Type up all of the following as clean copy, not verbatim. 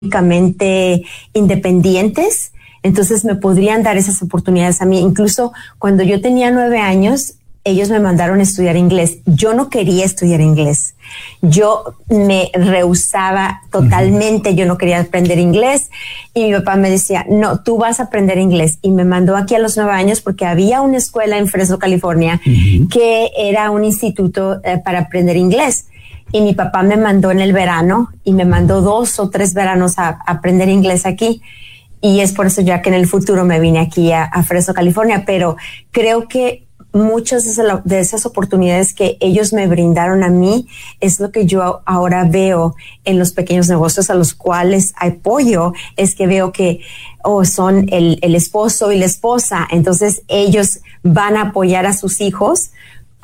económicamente independientes, entonces me podrían dar esas oportunidades a mí. Incluso cuando yo tenía 9 años, ellos me mandaron a estudiar inglés. Yo no quería estudiar inglés. Yo me rehusaba totalmente. Yo no quería aprender inglés. Y mi papá me decía, no, tú vas a aprender inglés. Y me mandó aquí a los 9 años porque había una escuela en Fresno, California, que era un instituto para aprender inglés. Y mi papá me mandó en el verano y me mandó 2 o 3 veranos a aprender inglés aquí. Y es por eso ya que en el futuro me vine aquí a Fresno, California. Pero creo que muchas de esas oportunidades que ellos me brindaron a mí es lo que yo ahora veo en los pequeños negocios a los cuales apoyo. Es que veo que son el esposo y la esposa, entonces ellos van a apoyar a sus hijos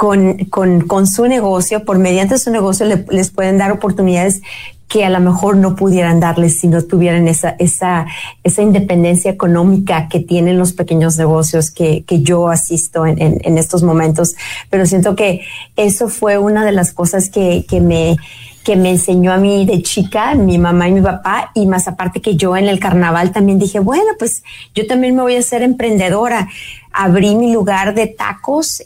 con su negocio. Por mediante su negocio les pueden dar oportunidades que a lo mejor no pudieran darles si no tuvieran esa independencia económica que tienen los pequeños negocios que yo asisto en estos momentos. Pero siento que eso fue una de las cosas que me enseñó a mí de chica, mi mamá y mi papá, y más aparte que yo en el carnaval también dije, bueno, pues yo también me voy a ser emprendedora. Abrí mi lugar de tacos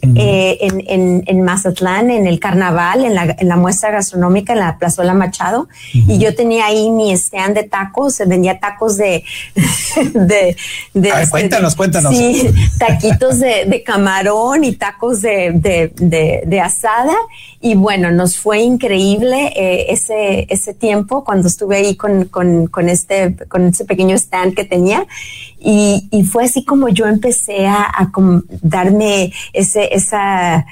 en Mazatlán, en el carnaval, en la muestra gastronómica, en la Plazuela Machado. Y yo tenía ahí mi stand de tacos, vendía tacos de cuéntanos. Sí, taquitos de camarón y tacos de asada. Y bueno, nos fue increíble ese tiempo cuando estuve ahí con ese pequeño stand que tenía. Y fue así como yo empecé a darme esa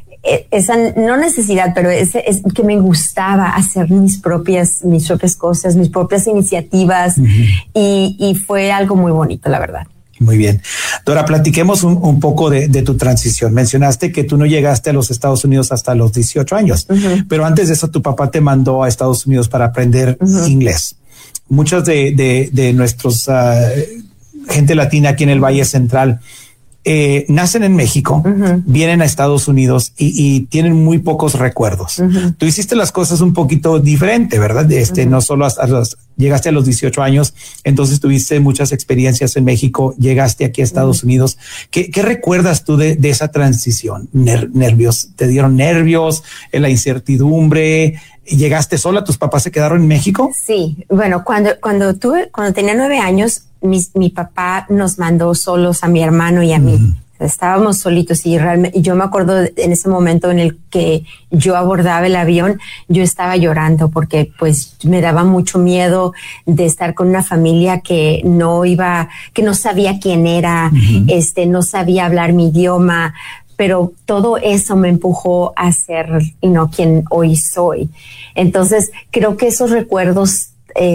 no necesidad, pero es que me gustaba hacer mis propias cosas, mis propias iniciativas. Y fue algo muy bonito, la verdad. Muy bien. Dora, platiquemos un poco de tu transición. Mencionaste que tú no llegaste a los Estados Unidos hasta los 18 años, pero antes de eso tu papá te mandó a Estados Unidos para aprender inglés. Muchos de nuestros gente latina aquí en el Valle Central nacen en México, vienen a Estados Unidos y tienen muy pocos recuerdos. Tú hiciste las cosas un poquito diferente, ¿verdad? No solo llegaste a los 18 años, entonces tuviste muchas experiencias en México, llegaste aquí a Estados Unidos. ¿Qué recuerdas tú de esa transición? ¿Nervios? ¿Te dieron nervios? ¿La incertidumbre? ¿Llegaste sola? ¿Tus papás se quedaron en México? Sí, bueno, cuando tenía 9 años, mi papá nos mandó solos a mi hermano y a mí. Estábamos solitos y realmente yo me acuerdo en ese momento en el que yo abordaba el avión, yo estaba llorando porque pues me daba mucho miedo de estar con una familia que no sabía quién era, no sabía hablar mi idioma. Pero todo eso me empujó a ser, quien hoy soy. Entonces, creo que esos recuerdos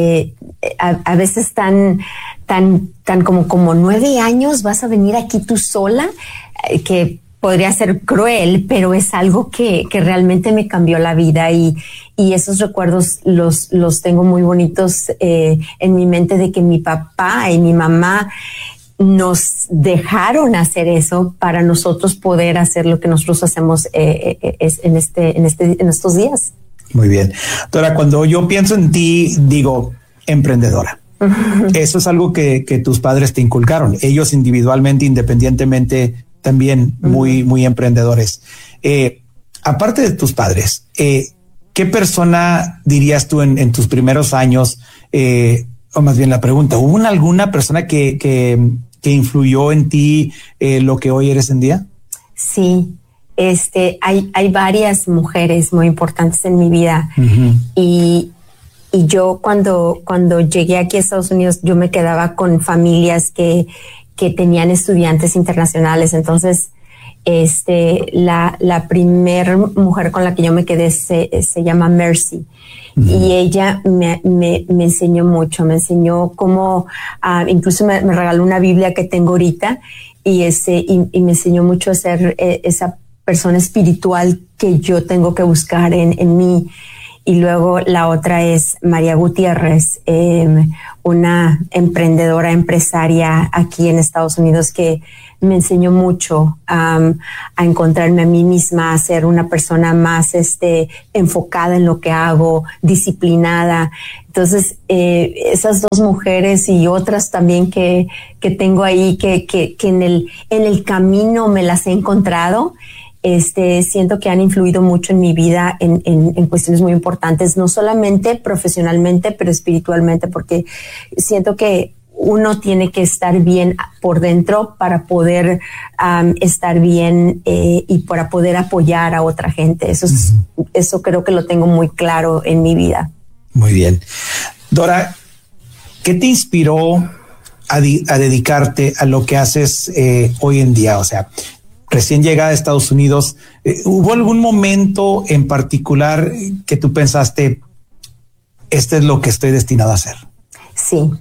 a veces tan como 9 años vas a venir aquí tú sola, que podría ser cruel, pero es algo que realmente me cambió la vida y esos recuerdos los tengo muy bonitos en mi mente de que mi papá y mi mamá nos dejaron hacer eso para nosotros poder hacer lo que nosotros hacemos en estos días. Muy bien. Dora, cuando yo pienso en ti, digo emprendedora. Eso es algo que tus padres te inculcaron. Ellos individualmente, independientemente, también muy emprendedores. Aparte de tus padres, ¿qué persona dirías tú en tus primeros años? O más bien la pregunta, ¿hubo alguna persona que influyó en ti lo que hoy eres en día? Sí, hay varias mujeres muy importantes en mi vida y yo cuando llegué aquí a Estados Unidos yo me quedaba con familias que tenían estudiantes internacionales. Entonces la primer mujer con la que yo me quedé se llama Mercy. Y ella me enseñó mucho, me enseñó cómo, incluso me regaló una Biblia que tengo ahorita y me enseñó mucho a ser esa persona espiritual que yo tengo que buscar en mí. Y luego la otra es María Gutiérrez, una emprendedora, empresaria aquí en Estados Unidos que me enseñó mucho a encontrarme a mí misma, a ser una persona más enfocada en lo que hago, disciplinada. Entonces, esas dos mujeres y otras también que tengo ahí, que en el camino me las he encontrado, siento que han influido mucho en mi vida en cuestiones muy importantes, no solamente profesionalmente, pero espiritualmente, porque siento que uno tiene que estar bien por dentro para poder estar bien y para poder apoyar a otra gente. Eso creo que lo tengo muy claro en mi vida. Muy bien. Dora, ¿qué te inspiró a dedicarte a lo que haces hoy en día? O sea, recién llegada a Estados Unidos, ¿hubo algún momento en particular que tú pensaste, este es lo que estoy destinado a hacer? Sí.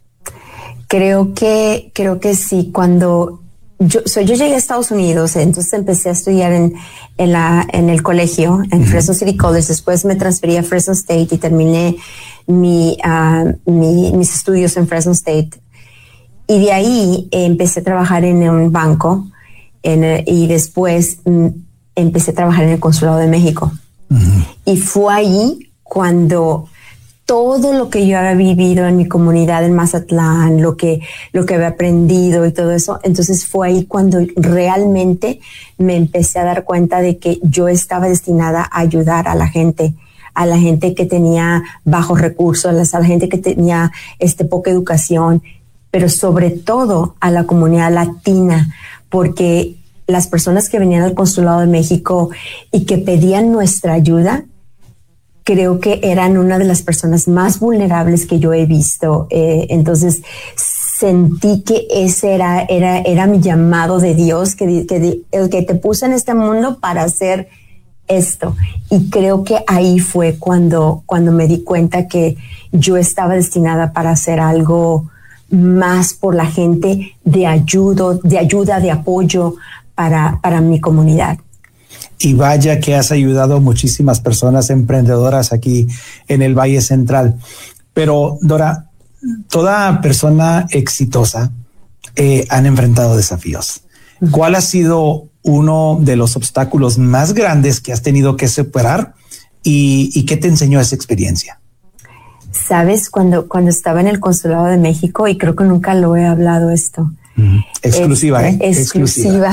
Creo que sí. Cuando yo llegué a Estados Unidos, entonces empecé a estudiar en el colegio, en Fresno City College. Después me transferí a Fresno State y terminé mis estudios en Fresno State. Y de ahí empecé a trabajar en un banco y después empecé a trabajar en el Consulado de México. Y fue ahí cuando todo lo que yo había vivido en mi comunidad en Mazatlán, lo que había aprendido y todo eso, entonces fue ahí cuando realmente me empecé a dar cuenta de que yo estaba destinada a ayudar a la gente que tenía bajos recursos, a la gente que tenía poca educación, pero sobre todo a la comunidad latina, porque las personas que venían al Consulado de México y que pedían nuestra ayuda, creo que eran una de las personas más vulnerables que yo he visto. Entonces sentí que ese era mi llamado de Dios, el que te puso en este mundo para hacer esto. Y creo que ahí fue cuando me di cuenta que yo estaba destinada para hacer algo más por la gente, de ayuda, de apoyo para mi comunidad. Y vaya que has ayudado a muchísimas personas emprendedoras aquí en el Valle Central. Pero, Dora, toda persona exitosa han enfrentado desafíos. ¿Cuál ha sido uno de los obstáculos más grandes que has tenido que superar y qué te enseñó esa experiencia? Sabes, cuando estaba en el Consulado de México, y creo que nunca lo he hablado esto. Exclusiva, Exclusiva.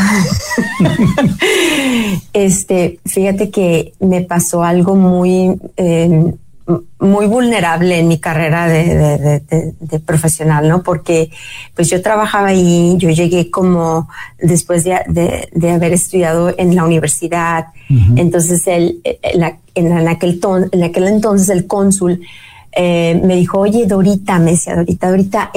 Fíjate que me pasó algo muy vulnerable en mi carrera de profesional, ¿no? Porque pues yo trabajaba ahí, yo llegué como después de haber estudiado en la universidad. Entonces en aquel entonces el cónsul me dijo, oye, Dorita, me decía, Dorita,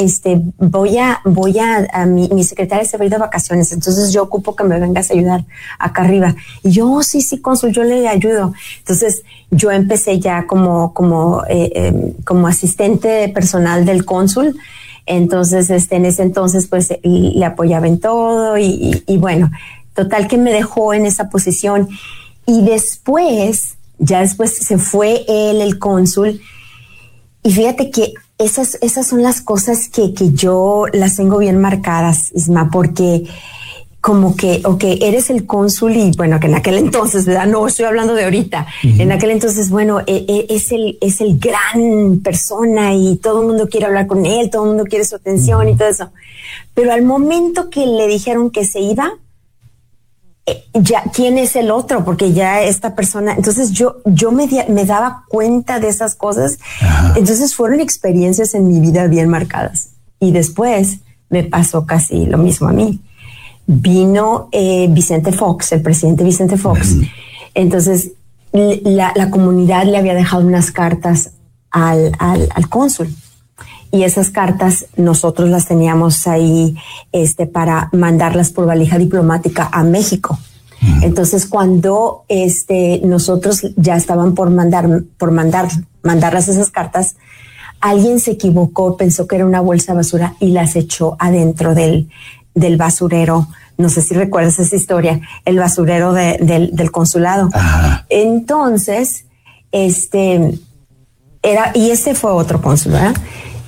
mi secretaria se va a ir de vacaciones, entonces yo ocupo que me vengas a ayudar acá arriba. Y yo, sí, cónsul, yo le ayudo. Entonces yo empecé ya como asistente personal del cónsul. Entonces, en ese entonces, pues, le apoyaba en todo y bueno, total que me dejó en esa posición. Y después se fue el cónsul. Y fíjate que esas son las cosas que yo las tengo bien marcadas, Isma, porque como que, eres el cónsul y bueno, que en aquel entonces, ¿verdad? No estoy hablando de ahorita. En aquel entonces, bueno, es el gran persona y todo el mundo quiere hablar con él, todo el mundo quiere su atención y todo eso. Pero al momento que le dijeron que se iba, ya, ¿quién es el otro? Porque ya esta persona, entonces yo me daba cuenta de esas cosas. Ajá. Entonces fueron experiencias en mi vida bien marcadas. Y después me pasó casi lo mismo a mí. Vino Vicente Fox, el presidente Vicente Fox. Entonces la comunidad le había dejado unas cartas al cónsul. Y esas cartas nosotros las teníamos ahí para mandarlas por valija diplomática a México. Entonces cuando nosotros ya estaban por mandarlas esas cartas, alguien se equivocó, pensó que era una bolsa de basura y las echó adentro del basurero. No sé si recuerdas esa historia, el basurero del consulado. Ajá. Entonces, y ese fue otro cónsul, ¿verdad?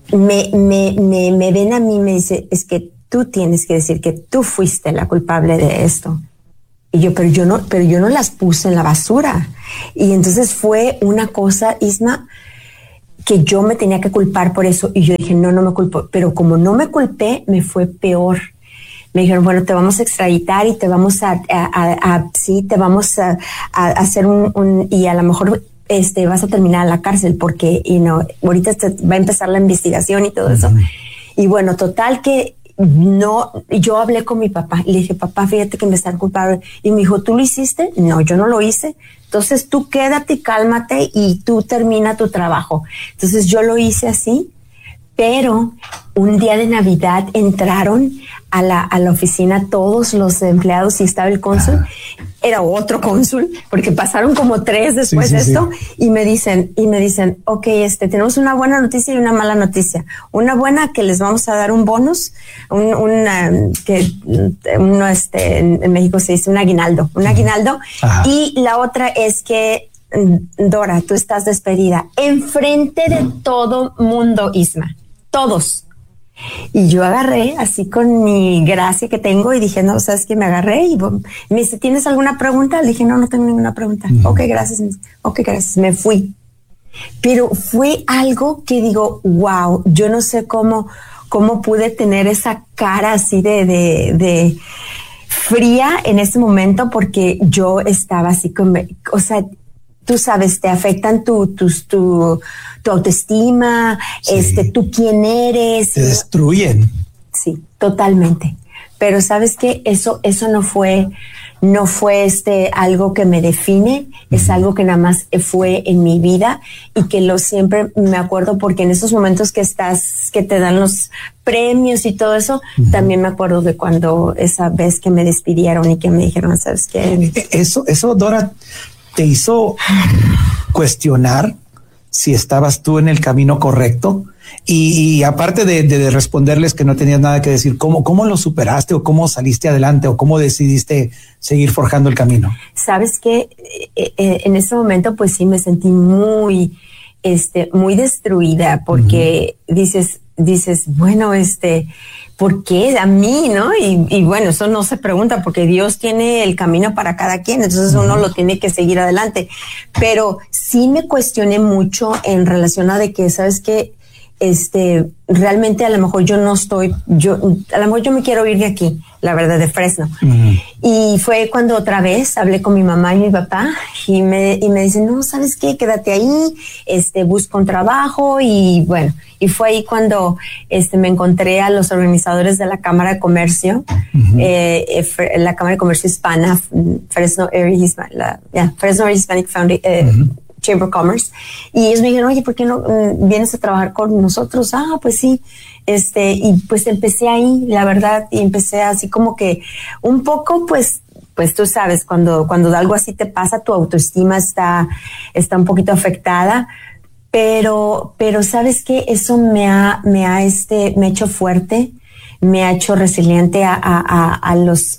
me ven a mí y me dice, es que tú tienes que decir que tú fuiste la culpable de esto. Y yo, pero yo no las puse en la basura. Y entonces fue una cosa, Isma, que yo me tenía que culpar por eso. Y yo dije, no me culpo. Pero como no me culpé, me fue peor. Me dijeron, bueno, te vamos a extraditar y te vamos a hacer y a lo mejor vas a terminar en la cárcel porque, ahorita va a empezar la investigación y todo eso. Y bueno, total que yo hablé con mi papá y le dije, papá, fíjate que me están culpando. Y me dijo, ¿tú lo hiciste? No, yo no lo hice. Entonces tú quédate y cálmate y tú termina tu trabajo. Entonces yo lo hice así, pero un día de Navidad entraron a la oficina todos los empleados y estaba el cónsul. Era otro cónsul, porque pasaron como 3 después de esto. Y me dicen, ok, tenemos una buena noticia y una mala noticia. Una buena, que les vamos a dar un bonus, en México se dice un aguinaldo. Y la otra es que, Dora, tú estás despedida enfrente de todo mundo, Isma. Todos. Y yo agarré así con mi gracia que tengo y dije, no, ¿sabes qué? Me agarré y me dice, ¿tienes alguna pregunta? Le dije, no tengo ninguna pregunta. Ok, gracias. Me fui. Pero fue algo que digo, wow, yo no sé cómo pude tener esa cara así de fría en ese momento, porque yo estaba así o sea, tú sabes, te afectan tu autoestima, tú quién eres. Te destruyen. Sí, totalmente. Pero ¿sabes qué? Eso no fue algo que me define, es algo que nada más fue en mi vida y que siempre me acuerdo, porque en esos momentos que te dan los premios y todo eso, también me acuerdo de cuando esa vez que me despidieron y que me dijeron, ¿sabes qué? Eso, Dora, te hizo cuestionar si estabas tú en el camino correcto, y aparte de responderles que no tenías nada que decir, ¿cómo lo superaste o cómo saliste adelante o cómo decidiste seguir forjando el camino? Sabes que en ese momento pues sí me sentí muy destruida, porque dices, bueno, ¿por qué a mí, no? Y bueno, eso no se pregunta, porque Dios tiene el camino para cada quien, entonces uno lo tiene que seguir adelante. Pero sí me cuestioné mucho en relación a de que, ¿sabes qué? Realmente a lo mejor yo me quiero ir de aquí, la verdad, de Fresno. Y fue cuando otra vez hablé con mi mamá y mi papá y me dicen, no, ¿sabes qué? Quédate ahí, busca un trabajo. Y bueno, y fue ahí cuando me encontré a los organizadores de la Cámara de Comercio, la Cámara de Comercio Hispana, Fresno Area Hispanic Foundation, Chamber of Commerce, y ellos me dijeron, oye, ¿por qué no vienes a trabajar con nosotros? Pues sí, y pues empecé ahí, la verdad, y empecé así como que un poco, pues tú sabes, cuando algo así te pasa, tu autoestima está un poquito afectada, pero ¿sabes qué? Eso me ha hecho fuerte, me ha hecho resiliente a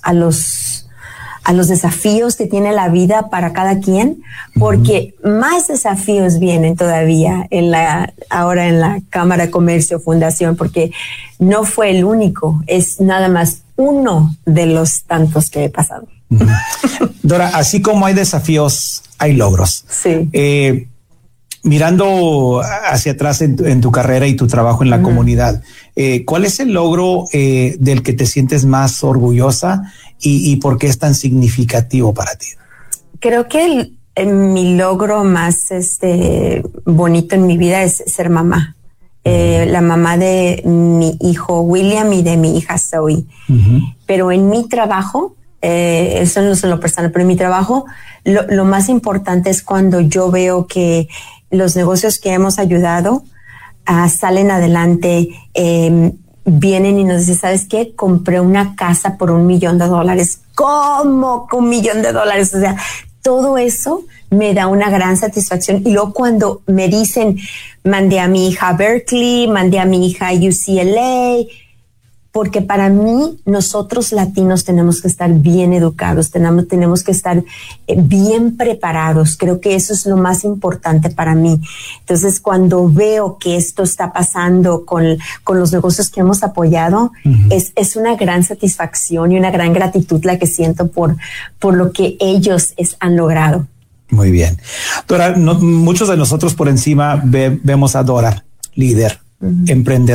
los desafíos que tiene la vida para cada quien, porque más desafíos vienen todavía ahora en la Cámara de Comercio Fundación, porque no fue el único, es nada más uno de los tantos que he pasado. Dora, así como hay desafíos, hay logros. Sí. Mirando hacia atrás en tu carrera y tu trabajo en la comunidad, ¿cuál es el logro del que te sientes más orgullosa y por qué es tan significativo para ti? Creo que mi logro más bonito en mi vida es ser mamá. La mamá de mi hijo William y de mi hija Zoe. Pero en mi trabajo, eso no es en lo personal, pero en mi trabajo, lo más importante es cuando yo veo que los negocios que hemos ayudado salen adelante, vienen y nos dicen, ¿sabes qué? Compré una casa por $1 millón. ¿Cómo? ¿1 millón? O sea, todo eso me da una gran satisfacción. Y luego cuando me dicen, mandé a mi hija a Berkeley, mandé a mi hija a UCLA, porque para mí nosotros latinos tenemos que estar bien educados, tenemos que estar bien preparados. Creo que eso es lo más importante para mí. Entonces, cuando veo que esto está pasando con los negocios que hemos apoyado, es una gran satisfacción y una gran gratitud la que siento por lo que ellos han logrado. Muy bien. Dora, muchos de nosotros por encima vemos a Dora, líder, emprendedora.